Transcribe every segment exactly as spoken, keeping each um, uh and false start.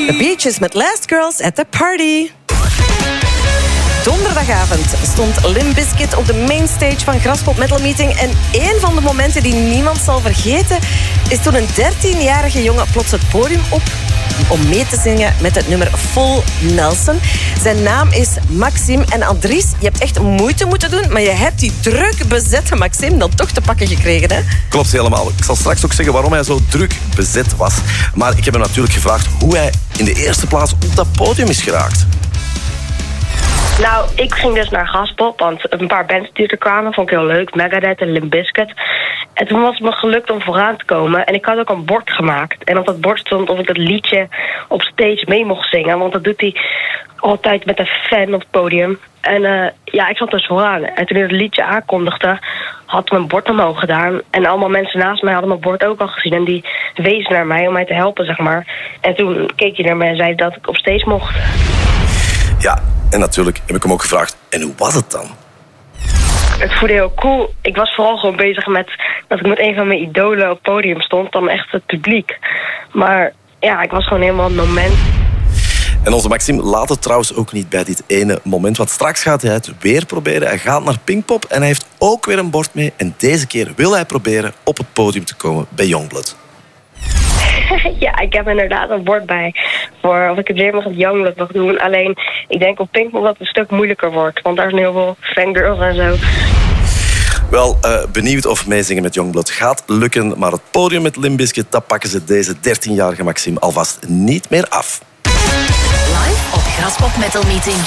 The Beaches met Last Girls at the Party. Donderdagavond stond Limp Bizkit op de mainstage van Graspop Metal Meeting. En één van de momenten die niemand zal vergeten is toen een dertienjarige jongen plots het podium op om mee te zingen met het nummer Full Nelson. Zijn naam is Maxime. En Andries, je hebt echt moeite moeten doen, maar je hebt die druk bezette Maxime dan toch te pakken gekregen, hè? Klopt helemaal. Ik zal straks ook zeggen waarom hij zo druk bezet was. Maar ik heb hem natuurlijk gevraagd hoe hij in de eerste plaats op dat podium is geraakt. Nou, ik ging dus naar Graspop, want een paar bands die er kwamen vond ik heel leuk. Megadeth en Limp Bizkit. En toen was het me gelukt om vooraan te komen. En ik had ook een bord gemaakt. En op dat bord stond of ik dat liedje op stage mee mocht zingen. Want dat doet hij altijd met een fan op het podium. En uh, ja, ik zat dus vooraan. En toen ik het liedje aankondigde, had mijn bord omhoog gedaan. En allemaal mensen naast mij hadden mijn bord ook al gezien. En die wezen naar mij om mij te helpen, zeg maar. En toen keek hij naar mij en zei dat ik op stage mocht. Ja, en natuurlijk heb ik hem ook gevraagd. En hoe was het dan? Het voelde heel cool. Ik was vooral gewoon bezig met dat ik met een van mijn idolen op het podium stond. Dan echt het publiek. Maar ja, ik was gewoon helemaal op het moment. En onze Maxime laat het trouwens ook niet bij dit ene moment. Want straks gaat hij het weer proberen. Hij gaat naar Pinkpop en hij heeft ook weer een bord mee. En deze keer wil hij proberen op het podium te komen bij Youngblood. Ja, ik heb inderdaad een bord bij. Voor of ik het weer met Youngblood mag doen. Alleen, ik denk op Pinkpop dat het een stuk moeilijker wordt. Want daar zijn heel veel fangirls en zo. Wel, uh, benieuwd of meezingen met Youngblood gaat lukken. Maar het podium met Limp Bizkit, dat pakken ze deze dertienjarige Maxime alvast niet meer af. Live op Graspop Metal Meeting.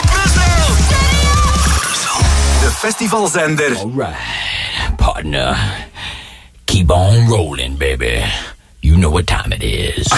De festivalzender. Alright, partner. Keep on rolling, baby. You know what time it is.